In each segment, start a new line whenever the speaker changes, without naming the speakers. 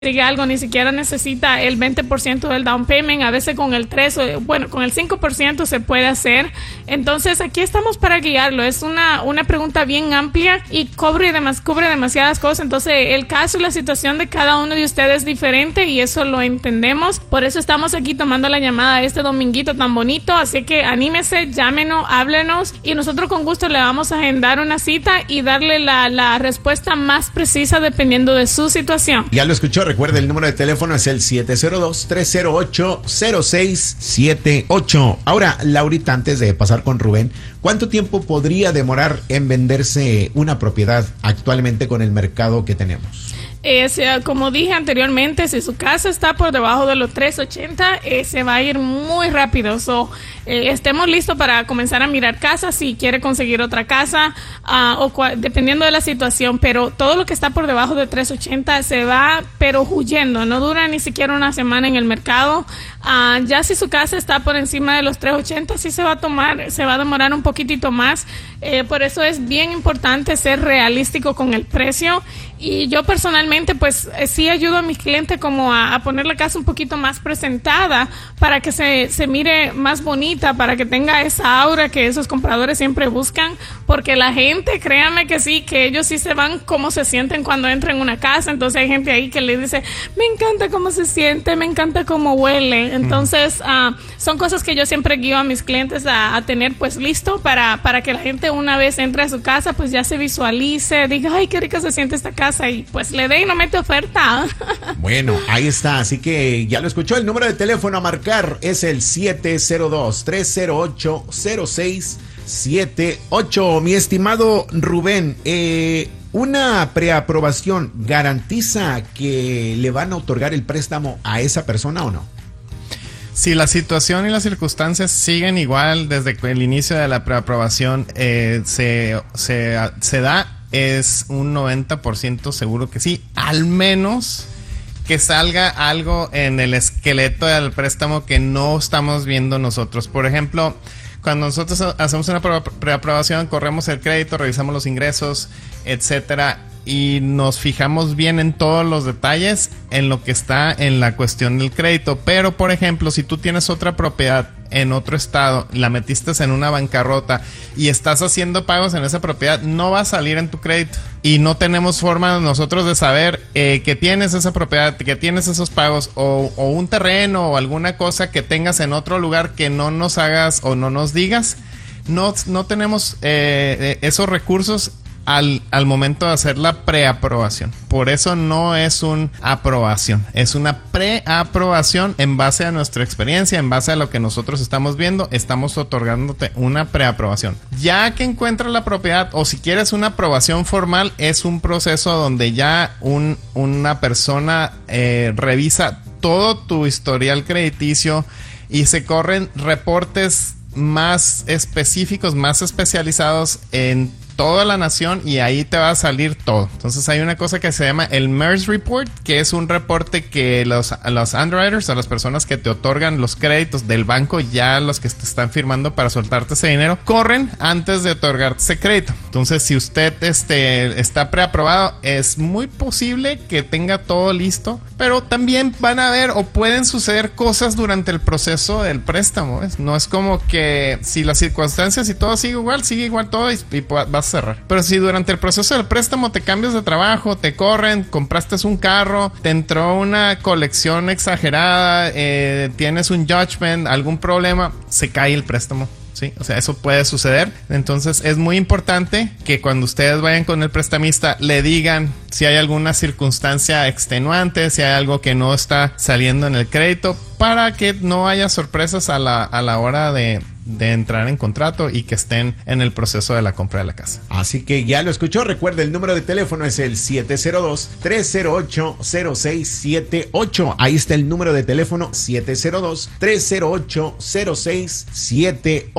diga algo, ni siquiera necesita el 20% del down payment, a veces con el 3, bueno, con el 5% se puede hacer. Entonces aquí estamos para guiarlo. Es una pregunta bien amplia y cubre demasiadas cosas. Entonces el caso y la situación de cada uno de ustedes es diferente y eso lo entendemos. Por eso estamos aquí tomando la llamada este dominguito tan bonito. Así que anímese, llámenos, háblenos y nosotros con gusto le vamos a agendar una cita y darle la respuesta más precisa dependiendo de su situación.
Ya lo escuchó. Recuerde, el número de teléfono es el 702-308-0678. Ahora, Laurita, antes de pasar con Rubén, ¿cuánto tiempo podría demorar en venderse una propiedad actualmente con el mercado que tenemos?
Como dije anteriormente, si su casa está por debajo de los 380, se va a ir muy rápido. Estemos listos para comenzar a mirar casas si quiere conseguir otra casa, dependiendo de la situación, pero todo lo que está por debajo de 380 se va, pero huyendo, no dura ni siquiera una semana en el mercado. Ya si su casa está por encima de los 380, sí se va a demorar un poquitito más. Por eso es bien importante ser realístico con el precio. Y yo personalmente, pues sí ayudo a mis clientes como a poner la casa un poquito más presentada para que se mire más bonita, para que tenga esa aura que esos compradores siempre buscan, porque la gente, créanme que sí, que ellos sí se van como se sienten cuando entran en una casa. Entonces hay gente ahí que le dice, me encanta cómo se siente, me encanta cómo huele. Entonces son cosas que yo siempre guío a mis clientes a tener pues listo para que la gente una vez entre a su casa pues ya se visualice, diga, ay, qué rica se siente esta casa y pues le dé y no mete oferta.
Bueno, ahí está, así que ya lo escuchó. El número de teléfono a marcar es el 702-308-0678. Mi estimado Rubén, ¿una preaprobación garantiza que le van a otorgar el préstamo a esa persona o no?
Si la situación y las circunstancias siguen igual desde el inicio de la preaprobación, se da, es un 90% seguro que sí, al menos que salga algo en el esqueleto del préstamo que no estamos viendo nosotros. Por ejemplo, cuando nosotros hacemos una preaprobación, corremos el crédito, revisamos los ingresos, etcétera, y nos fijamos bien en todos los detalles en lo que está en la cuestión del crédito. Pero, por ejemplo, si tú tienes otra propiedad en otro estado, la metiste en una bancarrota y estás haciendo pagos en esa propiedad, no va a salir en tu crédito. Y no tenemos forma nosotros de saber que tienes esa propiedad, que tienes esos pagos o un terreno o alguna cosa que tengas en otro lugar que no nos hagas o no nos digas. No tenemos esos recursos al momento de hacer la preaprobación. Por eso no es una aprobación, es una preaprobación en base a nuestra experiencia, en base a lo que nosotros estamos viendo, estamos otorgándote una preaprobación. Ya que encuentras la propiedad o si quieres una aprobación formal, es un proceso donde ya una persona revisa todo tu historial crediticio y se corren reportes más específicos, más especializados en toda la nación y ahí te va a salir todo. Entonces hay una cosa que se llama el MERS Report, que es un reporte que los underwriters, a las personas que te otorgan los créditos del banco, ya los que te están firmando para soltarte ese dinero, corren antes de otorgarte ese crédito. Entonces si usted está preaprobado, es muy posible que tenga todo listo, pero también van a haber o pueden suceder cosas durante el proceso del préstamo, ¿ves? No es como que si las circunstancias y todo sigue igual todo y vas a cerrar. Pero si durante el proceso del préstamo te cambias de trabajo, te corren, compraste un carro, te entró una colección exagerada, tienes un judgment, algún problema, se cae el préstamo. ¿Sí? O sea, eso puede suceder. Entonces es muy importante que cuando ustedes vayan con el prestamista le digan si hay alguna circunstancia extenuante, si hay algo que no está saliendo en el crédito, para que no haya sorpresas a la hora de entrar en contrato y que estén en el proceso de la compra de la casa.
Así que ya lo escuchó. Recuerde, el número de teléfono es el 702-308-0678. Ahí está el número de teléfono, 702-308-0678.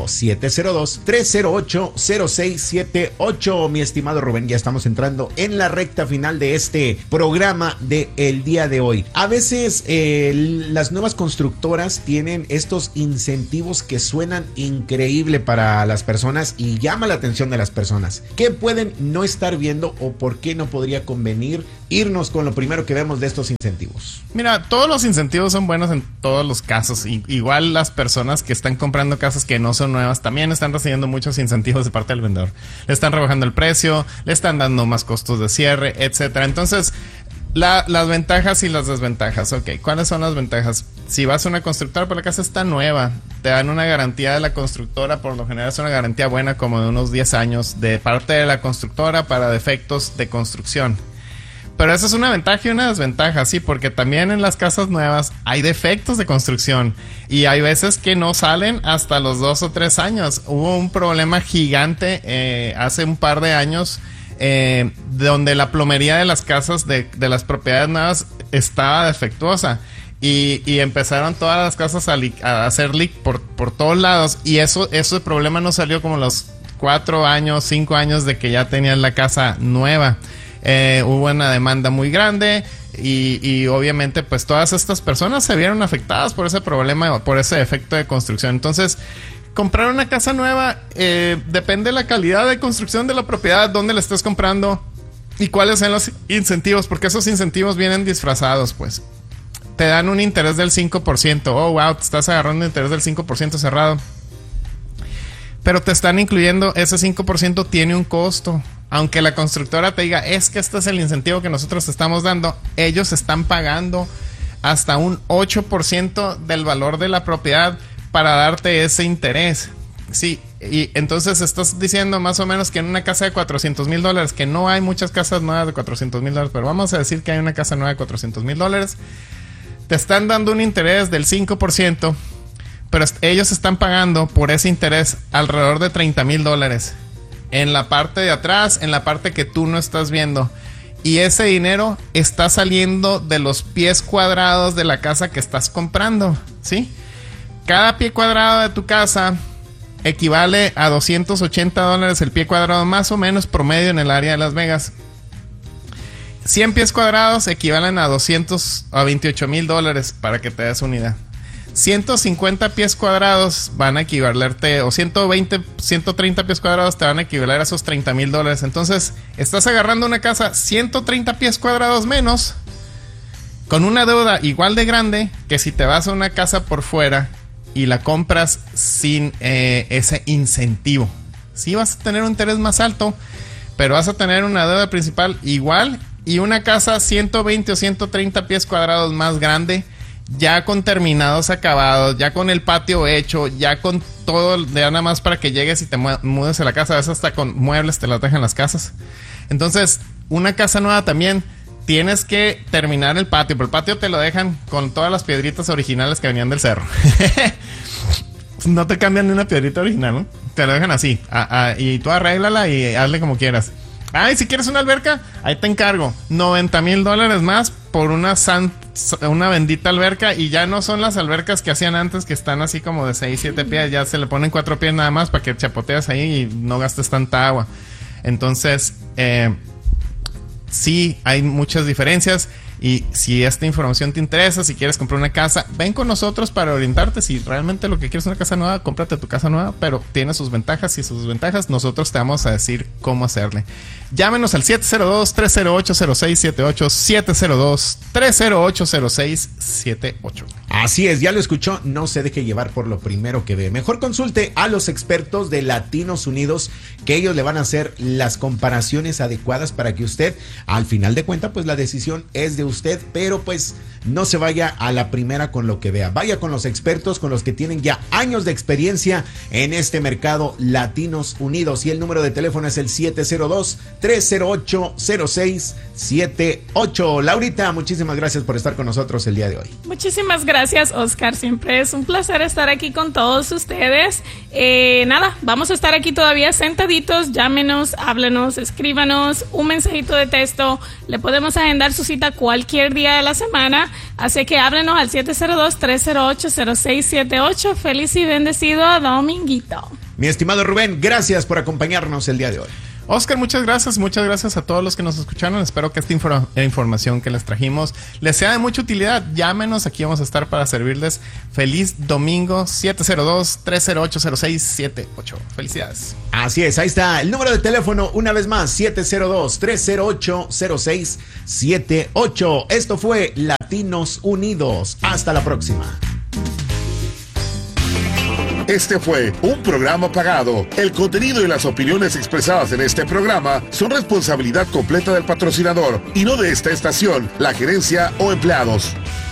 702-308-0678. Mi estimado Rubén, ya estamos entrando en la recta final de este programa del día de hoy. A veces las nuevas constructoras tienen estos incentivos que suenan increíble para las personas y llama la atención de las personas. ¿Qué pueden no estar viendo o por qué no podría convenir irnos con lo primero que vemos de estos incentivos?
Mira, todos los incentivos son buenos en todos los casos. Igual las personas que están comprando casas que no son nuevas también están recibiendo muchos incentivos de parte del vendedor. Le están rebajando el precio, le están dando más costos de cierre, etcétera. Entonces, las ventajas y las desventajas. Ok, ¿cuáles son las ventajas? Si vas a una constructora, pero la casa está nueva, te dan una garantía de la constructora. Por lo general es una garantía buena, como de unos 10 años de parte de la constructora para defectos de construcción. Pero eso es una ventaja y una desventaja, sí, porque también en las casas nuevas hay defectos de construcción y hay veces que no salen hasta los 2 o 3 años. Hubo un problema gigante hace un par de años donde la plomería de las casas de las propiedades nuevas estaba defectuosa y empezaron todas las casas a hacer leak por todos lados, y ese problema no salió como los 4 años, 5 años de que ya tenían la casa nueva. Hubo una demanda muy grande y obviamente pues todas estas personas se vieron afectadas por ese problema, por ese defecto de construcción. Entonces, comprar una casa nueva depende de la calidad de construcción de la propiedad, dónde la estés comprando y cuáles son los incentivos, porque esos incentivos vienen disfrazados, pues. Te dan un interés del 5%. Oh, wow, te estás agarrando un interés del 5% cerrado. Pero te están incluyendo, ese 5% tiene un costo. Aunque la constructora te diga, es que este es el incentivo que nosotros te estamos dando, ellos están pagando hasta un 8% del valor de la propiedad para darte ese interés. Sí, y entonces estás diciendo más o menos que en una casa de $400,000, que no hay muchas casas nuevas de $400,000, pero vamos a decir que hay una casa nueva de $400,000, te están dando un interés del 5%, pero ellos están pagando por ese interés alrededor de $30,000 en la parte de atrás, en la parte que tú no estás viendo. Y ese dinero está saliendo de los pies cuadrados de la casa que estás comprando, ¿sí? Cada pie cuadrado de tu casa equivale a $280 el pie cuadrado, más o menos promedio en el área de Las Vegas. 100 pies cuadrados equivalen a $28,000, para que te des una idea. 150 pies cuadrados van a equivalerte, o 120, 130 pies cuadrados te van a equivaler a esos $30,000. Entonces, estás agarrando una casa 130 pies cuadrados menos, con una deuda igual de grande que si te vas a una casa por fuera y la compras sin ese incentivo. Sí vas a tener un interés más alto, pero vas a tener una deuda principal igual y una casa 120 o 130 pies cuadrados más grande, ya con terminados acabados, ya con el patio hecho, ya con todo, ya nada más para que llegues y te mudes a la casa. A veces hasta con muebles te las dejan las casas. Entonces, una casa nueva también tienes que terminar el patio, pero el patio te lo dejan con todas las piedritas originales que venían del cerro. No te cambian ni una piedrita original, ¿no? Te lo dejan así. Y tú arréglala y hazle como quieras. Y si quieres una alberca, ahí te encargo. $90,000 más por una bendita alberca. Y ya no son las albercas que hacían antes, que están así como de 6, 7 pies. Ya se le ponen 4 pies nada más para que chapoteas ahí y no gastes tanta agua. Entonces, sí, hay muchas diferencias. Y si esta información te interesa, si quieres comprar una casa, ven con nosotros para orientarte. Si realmente lo que quieres es una casa nueva, cómprate tu casa nueva, pero tiene sus ventajas y sus desventajas. Nosotros te vamos a decir cómo hacerle. Llámenos al 702-308-0678, 702-308-0678.
Así es, ya lo escuchó, no se deje llevar por lo primero que ve. Mejor consulte a los expertos de Latinos Unidos, que ellos le van a hacer las comparaciones adecuadas para que usted, al final de cuentas, pues la decisión es de usted, pero pues no se vaya a la primera con lo que vea. Vaya con los expertos, con los que tienen ya años de experiencia en este mercado, Latinos Unidos. Y el número de teléfono es el 702-308-0678. Laurita, muchísimas gracias por estar con nosotros el día de hoy.
Muchísimas gracias, Oscar. Siempre es un placer estar aquí con todos ustedes. Nada, vamos a estar aquí todavía sentaditos. Llámenos, háblenos, escríbanos un mensajito de texto. Le podemos agendar su cita cualquier día de la semana. Así que háblenos al 702-308-0678. Feliz y bendecido dominguito.
Mi estimado Rubén, gracias por acompañarnos el día de hoy.
Oscar, muchas gracias a todos los que nos escucharon. Espero que esta información que les trajimos les sea de mucha utilidad. Llámenos, aquí vamos a estar para servirles. Feliz domingo, 702-308-0678. Felicidades.
Así es, ahí está el número de teléfono, una vez más, 702-308-0678. Esto fue Latinos Unidos. Hasta la próxima.
Este fue un programa pagado. El contenido y las opiniones expresadas en este programa son responsabilidad completa del patrocinador y no de esta estación, la gerencia o empleados.